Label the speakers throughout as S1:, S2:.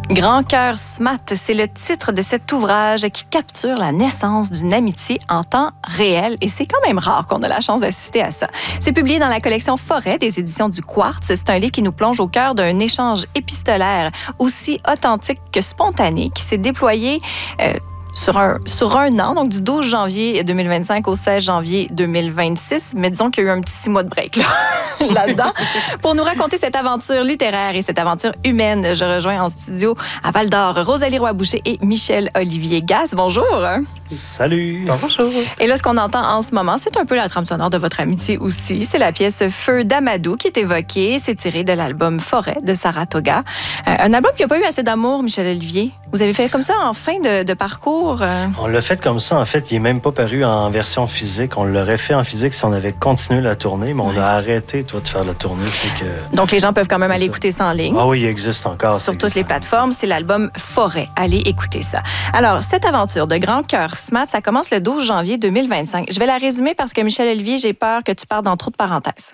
S1: Grand cœur Smat, c'est le titre de cet ouvrage qui capture la naissance d'une amitié en temps réel. Et c'est quand même rare qu'on ait la chance d'assister à ça. C'est publié dans la collection Forêt des éditions du Quartz. C'est un livre qui nous plonge au cœur d'un échange épistolaire aussi authentique que spontané qui s'est déployé sur un an, donc du 12 janvier 2025 au 16 janvier 2026. Mais disons qu'il y a eu un petit 6 mois de break là-dedans. Pour nous raconter cette aventure littéraire et cette aventure humaine, je rejoins en studio à Val-d'Or Rosalie Roy-Boucher et Michel-Olivier Gasse. Bonjour.
S2: Salut.
S3: Bonjour.
S1: Et là, ce qu'on entend en ce moment, c'est un peu la trame sonore de votre amitié aussi. C'est la pièce Feu d'Amadou qui est évoquée. C'est tiré de l'album Forêt de Saratoga. Un album qui n'a pas eu assez d'amour, Michel-Olivier. Vous avez fait comme ça en fin de parcours?
S2: On l'a fait comme ça. En fait, il n'est même pas paru en version physique. On l'aurait fait en physique si on avait continué la tournée, mais on a arrêté, de faire la tournée.
S1: Donc, les gens peuvent quand même aller écouter ça en ligne.
S2: Ah oui, il existe encore.
S1: Sur toutes les plateformes, c'est l'album Forêt. Allez écouter ça. Alors, cette aventure de Grand cœur Smat, ça commence le 12 janvier 2025. Je vais la résumer parce que, Michel-Olivier, j'ai peur que tu parles dans trop de parenthèses.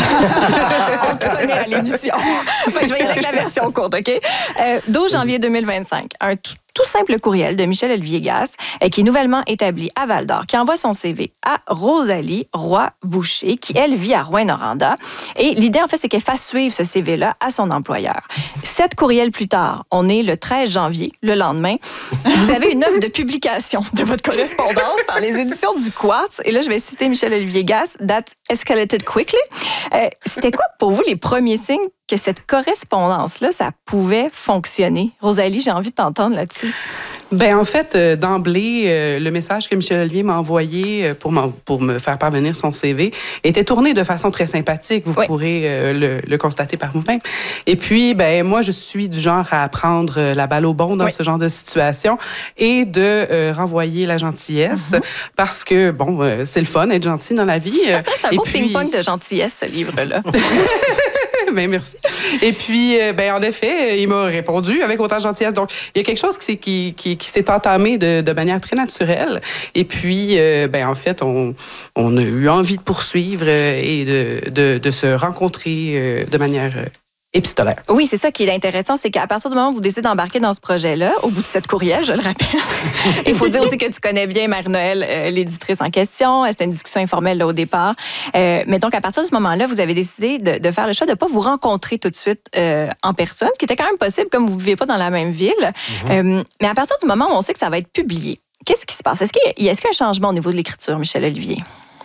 S1: On te connaît à l'émission. Je vais y aller avec la version courte, OK? 12 janvier 2025. Un tout simple courriel de Michel-Olivier Gasse, qui est nouvellement établi à Val-d'Or, qui envoie son CV à Rosalie Roy-Boucher, qui, elle, vit à Rouyn-Noranda. Et l'idée, en fait, c'est qu'elle fasse suivre ce CV-là à son employeur. 7 courriels plus tard, on est le 13 janvier, le lendemain. Vous avez une œuvre de publication de votre correspondance par les éditions du Quartz. Et là, je vais citer Michel-Olivier Gasse, « That escalated quickly ». C'était quoi pour vous les premiers signes que cette correspondance-là, ça pouvait fonctionner? Rosalie, j'ai envie de t'entendre là-dessus.
S3: Ben en fait, d'emblée, le message que Michel-Olivier m'a envoyé pour me faire parvenir son CV était tourné de façon très sympathique. Vous pourrez le constater par vous-même. Et puis, ben moi, je suis du genre à prendre la balle au bond dans ce genre de situation et de renvoyer la gentillesse parce que, bon, c'est le fun, être gentil dans la vie.
S1: C'est un beau ping-pong de gentillesse, ce livre-là.
S3: Ben, merci. Et puis, ben, en effet, il m'a répondu avec autant de gentillesse. Donc, il y a quelque chose qui s'est entamé de manière très naturelle. Et puis, ben, en fait, on a eu envie de poursuivre et de se rencontrer de manière épistolaire.
S1: Oui, c'est ça qui est intéressant, c'est qu'à partir du moment où vous décidez d'embarquer dans ce projet-là, au bout de 7 courriels, je le rappelle, il faut dire aussi que tu connais bien Marie-Noël, l'éditrice en question. C'était une discussion informelle là, au départ. Mais donc, à partir de ce moment-là, vous avez décidé de faire le choix de ne pas vous rencontrer tout de suite en personne, ce qui était quand même possible, comme vous ne vivez pas dans la même ville. Mais à partir du moment où on sait que ça va être publié, qu'est-ce qui se passe? Est-ce qu'il y a un changement au niveau de l'écriture, Michel-Olivier?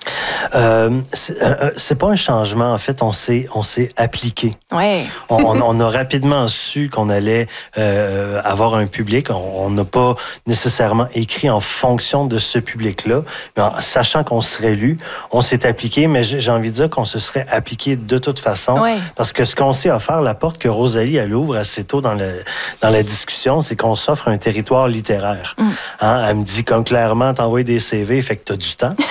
S2: C'est pas un changement. En fait, on s'est appliqué.
S1: Ouais.
S2: On a rapidement su qu'on allait avoir un public. On n'a pas nécessairement écrit en fonction de ce public-là, mais en sachant qu'on serait lu, on s'est appliqué. Mais j'ai envie de dire qu'on se serait appliqué de toute façon, parce que ce qu'on s'est offert, la porte que Rosalie elle ouvre assez tôt dans la discussion, c'est qu'on s'offre un territoire littéraire. Hein? Elle me dit comme clairement, t'envoies des CV, fait que t'as du temps.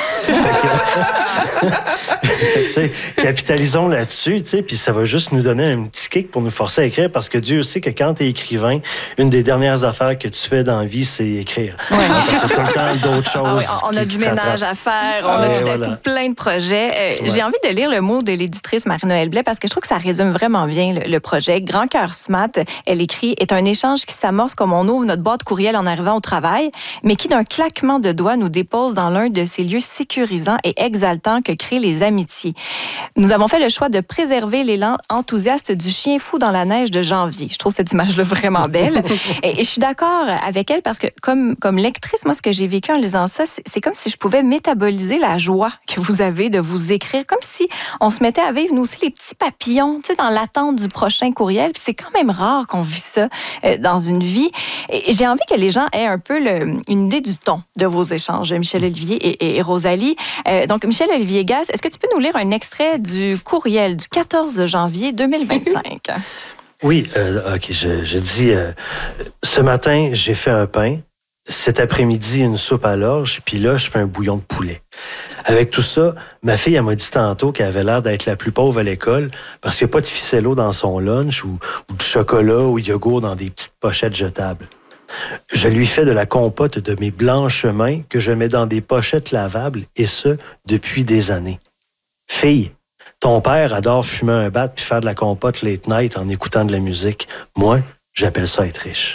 S2: Capitalisons là-dessus, puis ça va juste nous donner un petit kick pour nous forcer à écrire, parce que Dieu sait que quand tu es écrivain, une des dernières affaires que tu fais dans la vie, c'est écrire. Parce que tout le temps d'autres choses.
S1: On a du ménage à faire, on a tout à coup plein de projets. J'ai envie de lire le mot de l'éditrice Marie-Noël Blais, parce que je trouve que ça résume vraiment bien le projet. Grand cœur Smat, elle écrit, est un échange qui s'amorce comme on ouvre notre boîte courriel en arrivant au travail, mais qui d'un claquement de doigts nous dépose dans l'un de ces lieux sécurisants et exaltants que créent les amitiés. Nous avons fait le choix de préserver l'élan enthousiaste du chien fou dans la neige de janvier. Je trouve cette image-là vraiment belle. Et je suis d'accord avec elle parce que, comme lectrice, moi, ce que j'ai vécu en lisant ça, c'est comme si je pouvais métaboliser la joie que vous avez de vous écrire, comme si on se mettait à vivre, nous aussi, les petits papillons, tu sais, dans l'attente du prochain courriel. Puis c'est quand même rare qu'on vit ça dans une vie. Et j'ai envie que les gens aient un peu une idée du ton de vos échanges, Michel-Olivier et Rosalie. Donc, Michel-Olivier Gasse, est-ce que tu peux nous lire un extrait du courriel du 14 janvier 2025?
S2: Oui, OK, je dis, ce matin, j'ai fait un pain. Cet après-midi, une soupe à l'orge, puis là, je fais un bouillon de poulet. Avec tout ça, ma fille, elle m'a dit tantôt qu'elle avait l'air d'être la plus pauvre à l'école parce qu'il n'y a pas de ficello dans son lunch ou de chocolat ou de yogourt dans des petites pochettes jetables. Je lui fais de la compote de mes blanches mains que je mets dans des pochettes lavables, et ce, depuis des années. Fille, ton père adore fumer un bat puis faire de la compote late night en écoutant de la musique. Moi, J'appelle ça être riche.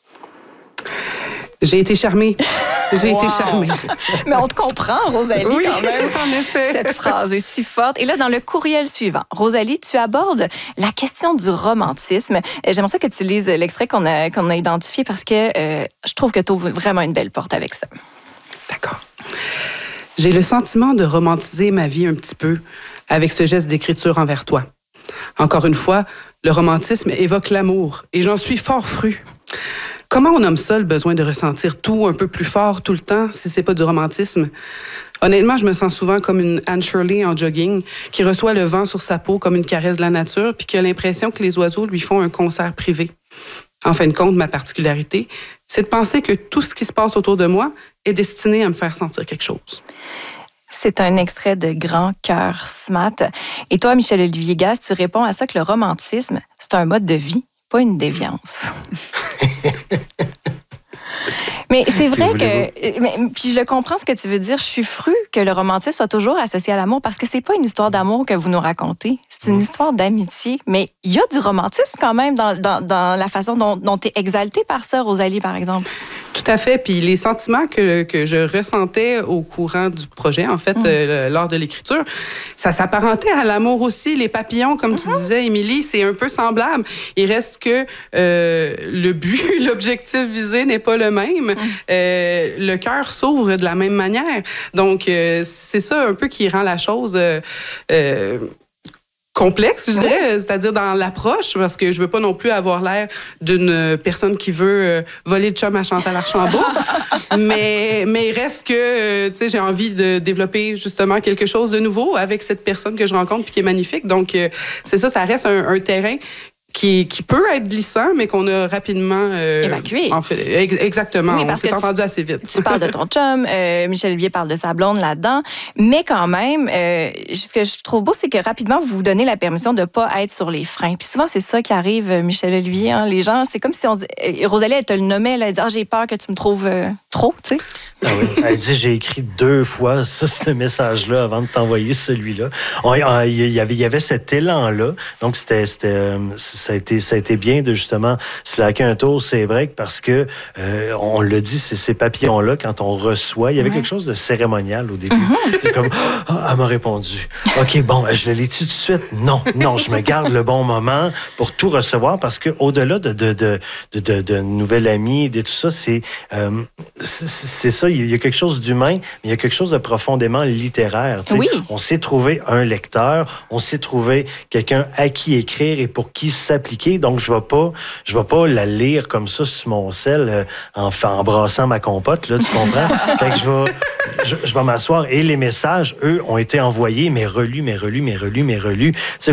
S3: J'ai été charmée. J'ai été charmée.
S1: Mais on te comprend, Rosalie,
S3: oui,
S1: quand même.
S3: En effet.
S1: Cette phrase est si forte. Et là, dans le courriel suivant, Rosalie, tu abordes la question du romantisme. J'aimerais ça que tu lises l'extrait qu'on a identifié parce que je trouve que tu ouvres vraiment une belle porte avec ça.
S3: D'accord. J'ai le sentiment de romantiser ma vie un petit peu avec ce geste d'écriture envers toi. Encore une fois, le romantisme évoque l'amour et j'en suis fort fru. Comment on nomme ça le besoin de ressentir tout un peu plus fort tout le temps si c'est pas du romantisme? Honnêtement, je me sens souvent comme une Anne Shirley en jogging qui reçoit le vent sur sa peau comme une caresse de la nature puis qui a l'impression que les oiseaux lui font un concert privé. En fin de compte, ma particularité, c'est de penser que tout ce qui se passe autour de moi est destiné à me faire sentir quelque chose.
S1: C'est un extrait de Grand cœur Smat. Et toi, Michel-Olivier Gasse, tu réponds à ça que le romantisme, c'est un mode de vie, pas une déviance. Mais c'est vrai que, puis je le comprends ce que tu veux dire, je suis fru que le romantisme soit toujours associé à l'amour parce que c'est pas une histoire d'amour que vous nous racontez, c'est une histoire d'amitié. Mais il y a du romantisme quand même dans la façon dont tu es exaltée par ça, Rosalie, par exemple.
S3: Tout à fait. Puis les sentiments que je ressentais au courant du projet, en fait, lors de l'écriture, ça s'apparentait à l'amour aussi. Les papillons, comme tu disais, Émilie, c'est un peu semblable. Il reste que le but, l'objectif visé n'est pas le même. Le cœur s'ouvre de la même manière. Donc, c'est ça un peu qui rend la chose... complexe, je dirais, c'est-à-dire dans l'approche, parce que je veux pas non plus avoir l'air d'une personne qui veut voler le chum à Chantal Archambault, mais il reste que, tu sais, j'ai envie de développer justement quelque chose de nouveau avec cette personne que je rencontre puis qui est magnifique. Donc, c'est ça, ça reste un terrain qui peut être glissant, mais qu'on a rapidement...
S1: évacué.
S3: En fait, exactement,
S1: oui, parce
S3: on s'est entendu assez vite.
S1: Tu parles de ton chum, Michel Olivier parle de sa blonde là-dedans, mais quand même, ce que je trouve beau, c'est que rapidement, vous vous donnez la permission de ne pas être sur les freins. Puis souvent, c'est ça qui arrive, Michel Olivier. Hein, les gens, c'est comme si on dit... Rosalie, elle te le nommait, elle dit « j'ai peur que tu me trouves trop », tu sais.
S2: Ah oui. Elle dit, j'ai écrit 2 fois ce message-là avant de t'envoyer celui-là. Il y avait cet élan-là. Donc, ça a été bien de justement slacker un tour, c'est break, parce que, on l'a dit, c'est ces papillons-là, quand on reçoit, il y avait quelque chose de cérémonial au début. C'est comme, elle m'a répondu. OK, bon, je le lis tout de suite. Non, je me garde le bon moment pour tout recevoir, parce que au-delà de nouvelle amie, de tout ça, c'est ça, il y a quelque chose d'humain, mais il y a quelque chose de profondément littéraire.
S1: Oui.
S2: On s'est trouvé un lecteur, on s'est trouvé quelqu'un à qui écrire et pour qui s'appliquer. Donc, je vais pas la lire comme ça sur mon sel en embrassant ma compote, là, tu comprends? Fait que je vais m'asseoir et les messages, eux, ont été envoyés, mais relus. Tu sais,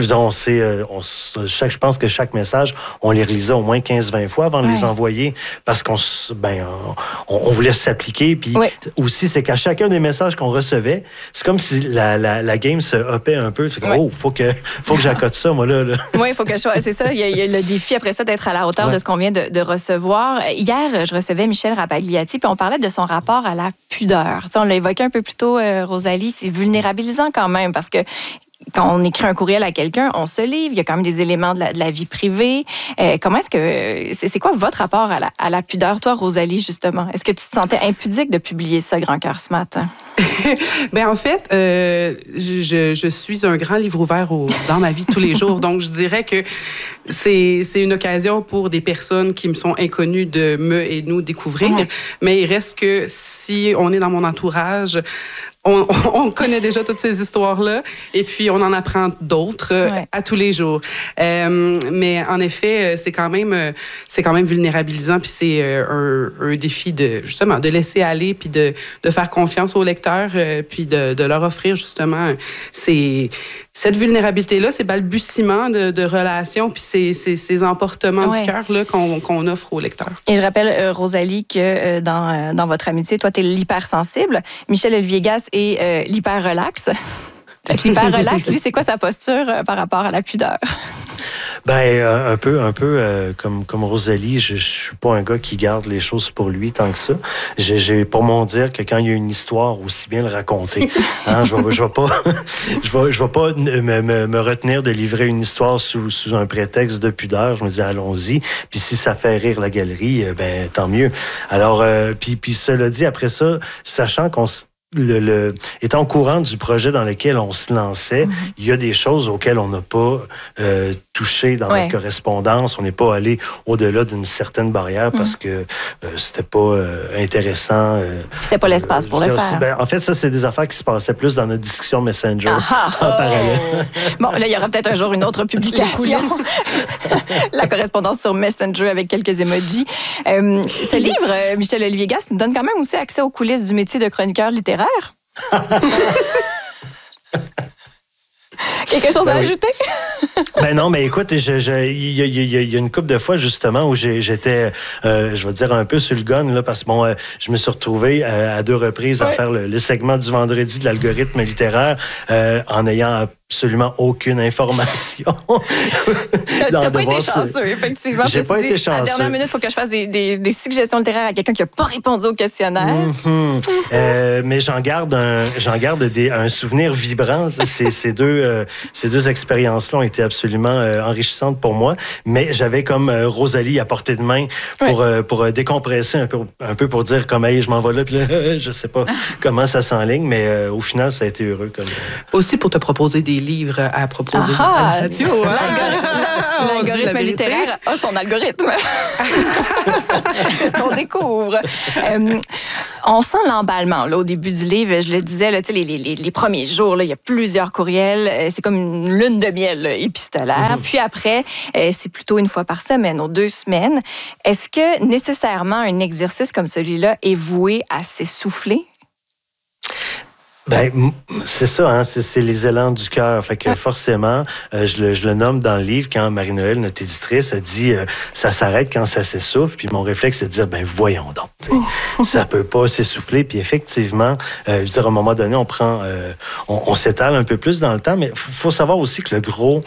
S2: je pense que chaque message, on les relisait au moins 15-20 fois avant de les envoyer parce qu'on voulait s'appliquer. Puis aussi, c'est qu'à chacun des messages qu'on recevait, c'est comme si la game se upait un peu. C'est comme, faut que j'accote ça, moi, là. Oui,
S1: il faut que je sois. C'est ça, il y a le défi après ça d'être à la hauteur de ce qu'on vient de recevoir. Hier, je recevais Michel Rapagliati, puis on parlait de son rapport à la pudeur. Tu sais, on l'a évoqué un peu plus tôt, Rosalie, c'est vulnérabilisant quand même, parce que quand on écrit un courriel à quelqu'un, on se livre, il y a quand même des éléments de la vie privée. Comment est-ce que... C'est quoi votre rapport à la pudeur, toi, Rosalie, justement? Est-ce que tu te sentais impudique de publier ça, Grand cœur ce matin?
S3: Bien, en fait, je suis un grand livre ouvert dans ma vie tous les jours. Donc, je dirais que c'est une occasion pour des personnes qui me sont inconnues de me et nous découvrir. Mais il reste que si on est dans mon entourage... On connaît déjà toutes ces histoires-là et puis on en apprend d'autres à tous les jours. Mais en effet, c'est quand même vulnérabilisant puis c'est un défi de laisser aller puis de faire confiance aux lecteurs puis de leur offrir justement cette vulnérabilité-là, ces balbutiements de relations, puis ces emportements du cœur là, qu'on offre aux lecteurs.
S1: Et je rappelle, Rosalie, que dans votre amitié, toi, tu es l'hypersensible. Michel-Olivier Gasse est l'hyper-relax. Fait que l'hyper-relax, lui, c'est quoi sa posture par rapport à la pudeur?
S2: Un peu comme Rosalie, je suis pas un gars qui garde les choses pour lui tant que ça. J'ai pour mon dire que quand il y a une histoire, aussi bien le raconter. Hein, je vais pas me retenir de livrer une histoire sous un prétexte de pudeur. Je me dis allons-y. Puis si ça fait rire la galerie, tant mieux. Alors puis cela dit, après ça, sachant qu'on étant au courant du projet dans lequel on se lançait, il y a des choses auxquelles on n'a pas touché dans notre correspondance. On n'est pas allé au-delà d'une certaine barrière parce que c'était pas intéressant.
S1: C'est pas l'espace pour le faire.
S2: En fait, ça, c'est des affaires qui se passaient plus dans notre discussion Messenger en parallèle.
S1: Bon, là, il y aura peut-être un jour une autre publication. La correspondance sur Messenger avec quelques emojis. Ce livre, Michel-Olivier Gast, nous donne quand même aussi accès aux coulisses du métier de chroniqueur littéraire. Quelque chose à ajouter?
S2: Non, mais écoute, il y a une couple de fois, justement, où j'étais, je vais dire, un peu sur le gun, là, parce que je me suis retrouvé à 2 reprises à faire le segment du vendredi de l'algorithme littéraire en ayant absolument aucune information.
S1: Tu n'as pas été chanceux, effectivement.
S2: J'ai pas été chanceux.
S1: À la dernière minute, il faut que je fasse des suggestions littéraires à quelqu'un qui n'a pas répondu au questionnaire.
S2: Mais j'en garde un souvenir vibrant. Ces deux expériences-là ont été absolument enrichissantes pour moi. Mais j'avais comme Rosalie à portée de main pour décompresser un peu pour dire comme hey, je m'en vais là, puis là, je sais pas comment ça s'enligne, mais au final, ça a été heureux.
S3: Aussi pour te proposer des livres à proposer à la radio.
S1: L'algorithme littéraire a son algorithme. C'est ce qu'on découvre. On sent l'emballement là, au début du livre. Je le disais, là, les premiers jours, là, il y a plusieurs courriels. C'est comme une lune de miel là, épistolaire. Puis après, c'est plutôt une fois par semaine, aux 2 semaines. Est-ce que nécessairement un exercice comme celui-là est voué à s'essouffler?
S2: C'est ça, hein, c'est les élans du cœur. Fait que forcément, je le nomme dans le livre quand Marie-Noël, notre éditrice, a dit ça s'arrête quand ça s'essouffle. Puis mon réflexe, c'est de dire voyons donc, ça peut pas s'essouffler. Puis effectivement, je veux dire, à un moment donné, on s'étale un peu plus dans le temps, mais faut savoir aussi que le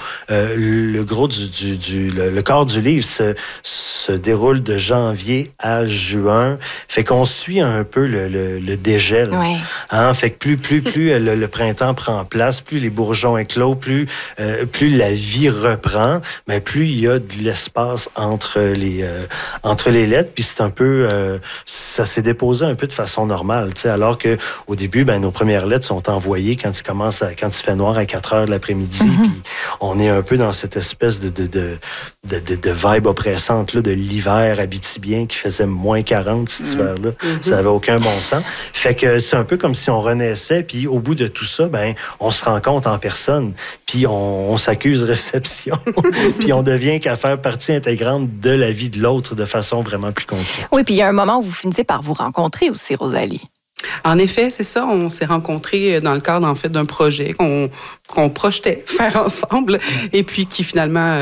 S2: corps du livre se déroule de janvier à juin. Fait qu'on suit un peu le dégel.
S1: Ouais.
S2: Hein, fait que plus le printemps prend place, plus les bourgeons éclosent, plus la vie reprend, mais plus il y a de l'espace entre les lettres. Puis c'est un peu, ça s'est déposé un peu de façon normale, tu sais. Alors que au début, nos premières lettres sont envoyées quand il fait noir à 4 heures de l'après-midi. Puis on est un peu dans cette espèce de vibe oppressante là, de l'hiver abitibien qui faisait moins 40 cet hiver-là. Ça avait aucun bon sens. Fait que c'est un peu comme si on renaissait. Puis au bout de tout ça, on se rencontre en personne, puis on s'accuse réception, puis on devient qu'à faire partie intégrante de la vie de l'autre de façon vraiment plus concrète.
S1: Oui, puis il y a un moment où vous finissez par vous rencontrer aussi, Rosalie.
S3: En effet, c'est ça. On s'est rencontrés dans le cadre, en fait, d'un projet qu'on projetait faire ensemble et puis qui finalement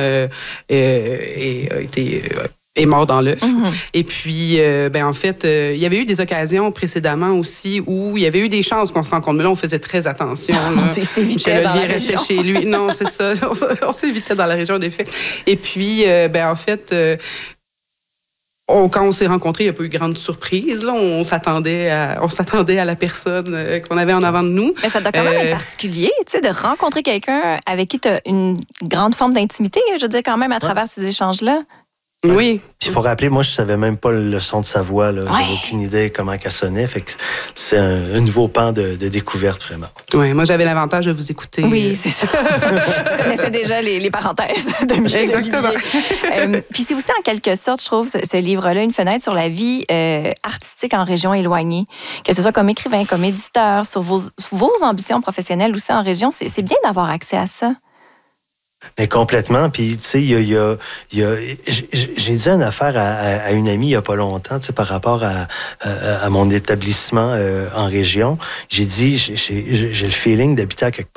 S3: est mort dans l'œuf. Et puis, en fait, il y avait eu des occasions précédemment aussi où il y avait eu des chances qu'on se rencontre. Mais là, on faisait très attention.
S1: Tu s'évitais dans la région.
S3: Restait chez lui. Non, c'est ça. On s'évitait dans la région, en effet. Et puis, en fait... quand on s'est rencontrés, il n'y a pas eu grande surprise. Là. On s'attendait à la personne qu'on avait en avant de nous.
S1: Mais ça doit quand même être particulier, tu sais, de rencontrer quelqu'un avec qui tu as une grande forme d'intimité, je veux dire, quand même, à travers ces échanges-là.
S3: Oui.
S2: Puis il faut rappeler, moi, je savais même pas le son de sa voix. Là. J'avais aucune idée comment elle sonnait. Fait que c'est un nouveau pan de découverte, vraiment.
S3: Oui, moi, j'avais l'avantage de vous écouter.
S1: Oui, c'est ça. Tu connaissais déjà les parenthèses de Michel
S3: Exactement.
S1: Puis c'est aussi, en quelque sorte, je trouve, ce livre-là, une fenêtre sur la vie artistique en région éloignée. Que ce soit comme écrivain, comme éditeur, sur vos ambitions professionnelles aussi en région. C'est bien d'avoir accès à ça.
S2: Mais complètement. Puis, tu sais, j'ai dit une affaire à une amie il n'y a pas longtemps, tu sais, par rapport à mon établissement en région. J'ai dit, j'ai le feeling d'habiter à quelque part.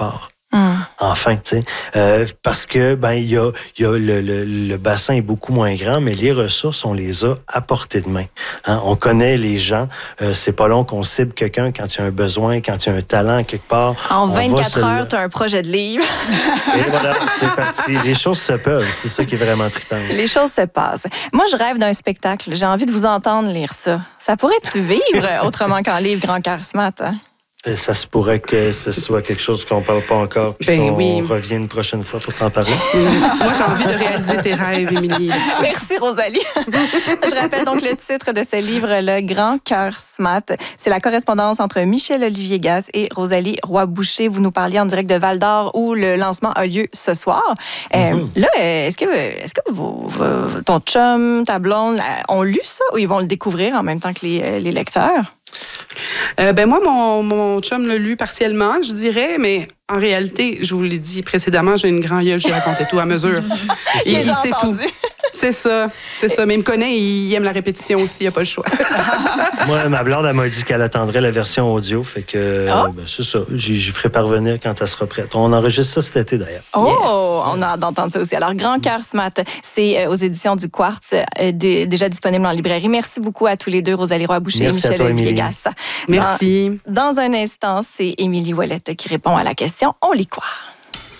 S2: Enfin, tu sais, parce que il y a le bassin est beaucoup moins grand, mais les ressources, on les a à portée de main. Hein? On connaît les gens. C'est pas long qu'on cible quelqu'un quand il y a un besoin, quand il y a un talent quelque part.
S1: En 24 heures, tu as un projet de livre.
S2: Et voilà, c'est parti. Les choses se peuvent. C'est ça qui est vraiment trippant.
S1: Les choses se passent. Moi, je rêve d'un spectacle. J'ai envie de vous entendre lire ça. Ça pourrait-tu vivre autrement qu'en livre Grand Cœur Smart? Hein?
S2: Ça se pourrait que ce soit quelque chose qu'on ne parle pas encore, puis qu'on revient une prochaine fois pour t'en parler.
S3: Moi, j'ai envie de réaliser tes rêves, Émilie.
S1: Merci, Rosalie. Je rappelle donc le titre de ce livre, Le Grand Cœur Smart. C'est la correspondance entre Michel-Olivier Gasse et Rosalie Roy-Boucher. Vous nous parliez en direct de Val-d'Or, où le lancement a lieu ce soir. Là, est-ce que ton chum, ta blonde, ont lu ça, ou ils vont le découvrir en même temps que les lecteurs?
S3: Moi, mon chum l'a lu partiellement, je dirais, mais en réalité, je vous l'ai dit précédemment, j'ai une grande gueule, je racontais tout à mesure. Il sait tout. C'est ça. Mais il me connaît, il aime la répétition aussi, il n'y a pas le choix.
S2: Moi, ma blonde, elle m'a dit qu'elle attendrait la version audio, fait que c'est ça. J'y ferai parvenir quand elle sera prête. On enregistre ça cet été, d'ailleurs.
S1: On a hâte d'entendre ça aussi. Alors, Grand Cœur Smart, c'est aux éditions du Quartz, déjà disponible en librairie. Merci beaucoup à tous les deux, Rosalie Roy-Boucher et Michel-Olivier Gasse.
S3: Merci.
S1: Dans un instant, c'est Émilie Ouellette qui répond à la question « On lit quoi? »